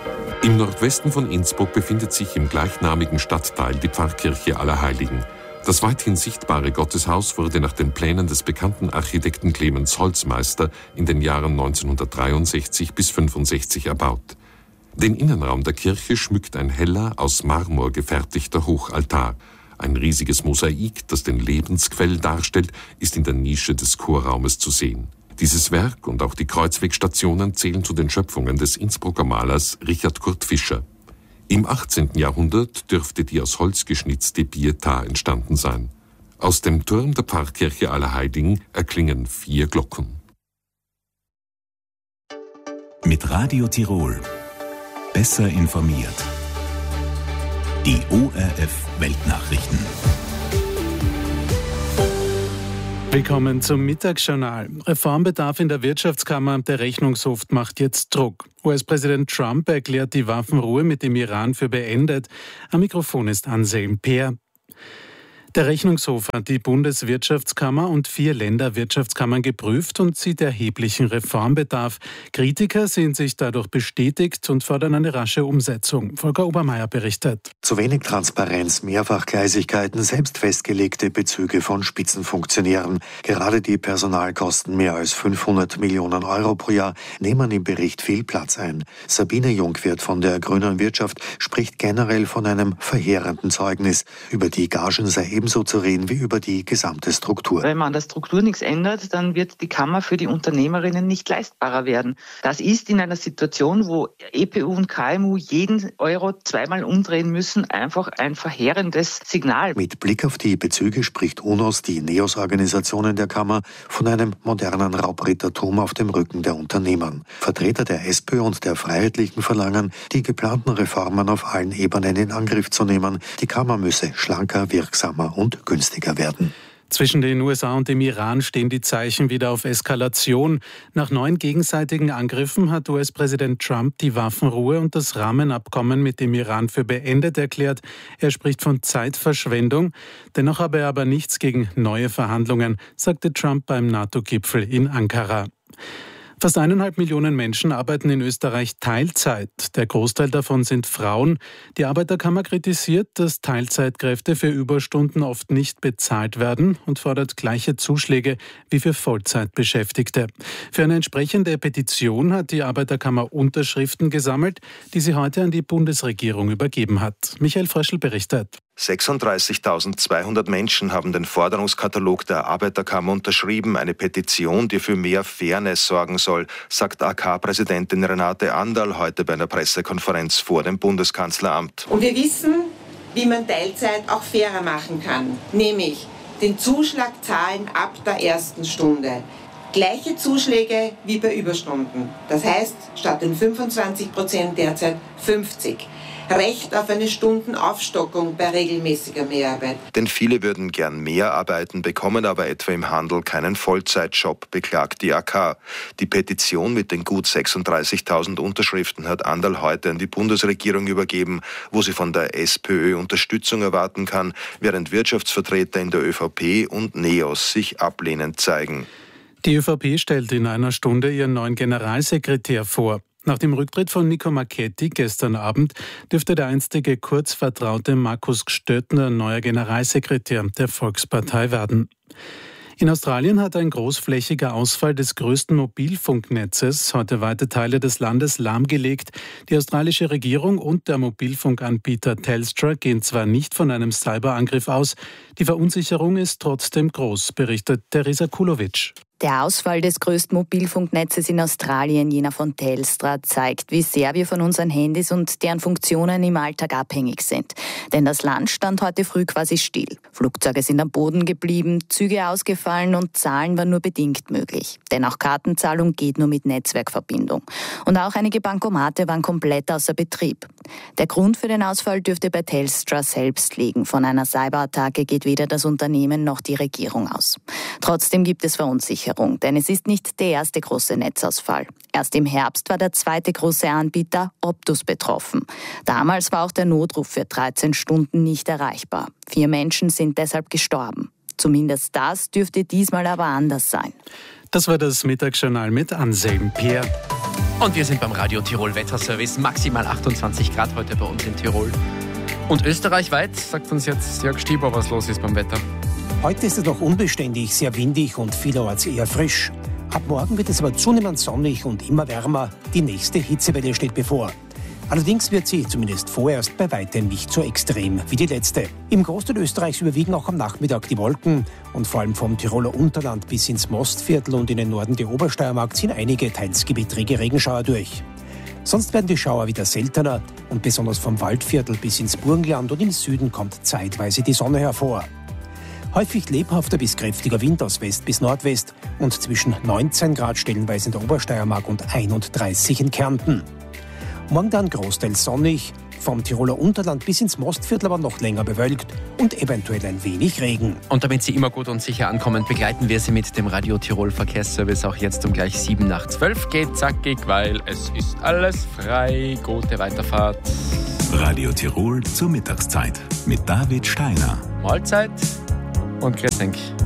Im Nordwesten von Innsbruck befindet sich im gleichnamigen Stadtteil die Pfarrkirche Allerheiligen. Das weithin sichtbare Gotteshaus wurde nach den Plänen des bekannten Architekten Clemens Holzmeister in den Jahren 1963 bis 1965 erbaut. Den Innenraum der Kirche schmückt ein heller, aus Marmor gefertigter Hochaltar. Ein riesiges Mosaik, das den Lebensquell darstellt, ist in der Nische des Chorraumes zu sehen. Dieses Werk und auch die Kreuzwegstationen zählen zu den Schöpfungen des Innsbrucker Malers Richard Kurt Fischer. Im 18. Jahrhundert dürfte die aus Holz geschnitzte Pietà entstanden sein. Aus dem Turm der Pfarrkirche Allerheiligen erklingen 4 Glocken. Mit Radio Tirol. Besser informiert. Die ORF Weltnachrichten. Willkommen zum Mittagsjournal. Reformbedarf in der Wirtschaftskammer. Der Rechnungshof macht jetzt Druck. US-Präsident Trump erklärt die Waffenruhe mit dem Iran für beendet. Am Mikrofon ist Anselm Peer. Der Rechnungshof hat die Bundeswirtschaftskammer und 4 Länderwirtschaftskammern geprüft und sieht erheblichen Reformbedarf. Kritiker sehen sich dadurch bestätigt und fordern eine rasche Umsetzung. Volker Obermeier berichtet. Zu wenig Transparenz, Mehrfachgleisigkeiten, selbst festgelegte Bezüge von Spitzenfunktionären. Gerade die Personalkosten mehr als 500 Millionen Euro pro Jahr nehmen im Bericht viel Platz ein. Sabine Jungwirth von der Grünen Wirtschaft spricht generell von einem verheerenden Zeugnis. Über die Gagen sei ebenso zu reden wie über die gesamte Struktur. Wenn man an der Struktur nichts ändert, dann wird die Kammer für die Unternehmerinnen nicht leistbarer werden. Das ist in einer Situation, wo EPU und KMU jeden Euro zweimal umdrehen müssen, einfach ein verheerendes Signal. Mit Blick auf die Bezüge spricht UNOS, die NEOS-Organisationen der Kammer, von einem modernen Raubrittertum auf dem Rücken der Unternehmen. Vertreter der SPÖ und der Freiheitlichen verlangen, die geplanten Reformen auf allen Ebenen in Angriff zu nehmen. Die Kammer müsse schlanker, wirksamer und günstiger werden. Zwischen den USA und dem Iran stehen die Zeichen wieder auf Eskalation. Nach 9 gegenseitigen Angriffen hat US-Präsident Trump die Waffenruhe und das Rahmenabkommen mit dem Iran für beendet erklärt. Er spricht von Zeitverschwendung. Dennoch habe er aber nichts gegen neue Verhandlungen, sagte Trump beim NATO-Gipfel in Ankara. Fast 1,5 Millionen Menschen arbeiten in Österreich Teilzeit. Der Großteil davon sind Frauen. Die Arbeiterkammer kritisiert, dass Teilzeitkräfte für Überstunden oft nicht bezahlt werden und fordert gleiche Zuschläge wie für Vollzeitbeschäftigte. Für eine entsprechende Petition hat die Arbeiterkammer Unterschriften gesammelt, die sie heute an die Bundesregierung übergeben hat. Michael Fröschl berichtet. 36.200 Menschen haben den Forderungskatalog der Arbeiterkammer unterschrieben, eine Petition, die für mehr Fairness sorgen soll, sagt AK-Präsidentin Renate Anderl heute bei einer Pressekonferenz vor dem Bundeskanzleramt. Und wir wissen, wie man Teilzeit auch fairer machen kann, nämlich den Zuschlag zahlen ab der ersten Stunde. Gleiche Zuschläge wie bei Überstunden. Das heißt, statt den 25% derzeit 50%. Recht auf eine Stundenaufstockung bei regelmäßiger Mehrarbeit. Denn viele würden gern mehr arbeiten, bekommen aber etwa im Handel keinen Vollzeitjob, beklagt die AK. Die Petition mit den gut 36.000 Unterschriften hat Anderl heute an die Bundesregierung übergeben, wo sie von der SPÖ Unterstützung erwarten kann, während Wirtschaftsvertreter in der ÖVP und NEOS sich ablehnend zeigen. Die ÖVP stellt in einer Stunde ihren neuen Generalsekretär vor. Nach dem Rücktritt von Nico Marchetti gestern Abend dürfte der einstige Kurz-Vertraute Markus Gstöttner neuer Generalsekretär der Volkspartei werden. In Australien hat ein großflächiger Ausfall des größten Mobilfunknetzes heute weite Teile des Landes lahmgelegt. Die australische Regierung und der Mobilfunkanbieter Telstra gehen zwar nicht von einem Cyberangriff aus, die Verunsicherung ist trotzdem groß, berichtet Teresa Kulovic. Der Ausfall des größten Mobilfunknetzes in Australien, jener von Telstra, zeigt, wie sehr wir von unseren Handys und deren Funktionen im Alltag abhängig sind. Denn das Land stand heute früh quasi still. Flugzeuge sind am Boden geblieben, Züge ausgefallen und Zahlen waren nur bedingt möglich. Denn auch Kartenzahlung geht nur mit Netzwerkverbindung. Und auch einige Bankomate waren komplett außer Betrieb. Der Grund für den Ausfall dürfte bei Telstra selbst liegen. Von einer Cyberattacke geht weder das Unternehmen noch die Regierung aus. Trotzdem gibt es Verunsicherung. Denn es ist nicht der erste große Netzausfall. Erst im Herbst war der zweite große Anbieter Optus betroffen. Damals war auch der Notruf für 13 Stunden nicht erreichbar. 4 Menschen sind deshalb gestorben. Zumindest das dürfte diesmal aber anders sein. Das war das Mittagsjournal mit Anselm Peer. Und wir sind beim Radio Tirol Wetterservice. Maximal 28 Grad heute bei uns in Tirol. Und österreichweit sagt uns jetzt Jörg Stieber, was los ist beim Wetter. Heute ist es noch unbeständig, sehr windig und vielerorts eher frisch. Ab morgen wird es aber zunehmend sonnig und immer wärmer. Die nächste Hitzewelle steht bevor. Allerdings wird sie zumindest vorerst bei weitem nicht so extrem wie die letzte. Im Großteil Österreichs überwiegen auch am Nachmittag die Wolken und vor allem vom Tiroler Unterland bis ins Mostviertel und in den Norden der Obersteiermark ziehen einige teils gewittrige Regenschauer durch. Sonst werden die Schauer wieder seltener und besonders vom Waldviertel bis ins Burgenland und im Süden kommt zeitweise die Sonne hervor. Häufig lebhafter bis kräftiger Wind aus West bis Nordwest und zwischen 19 Grad stellenweise in der Obersteiermark und 31 in Kärnten. Morgen dann großteils sonnig, vom Tiroler Unterland bis ins Mostviertel aber noch länger bewölkt und eventuell ein wenig Regen. Und damit Sie immer gut und sicher ankommen, begleiten wir Sie mit dem Radio Tirol Verkehrsservice auch jetzt um gleich 7 nach 12. Geht zackig, weil es ist alles frei. Gute Weiterfahrt. Radio Tirol zur Mittagszeit mit David Steiner. Mahlzeit und grüß dich.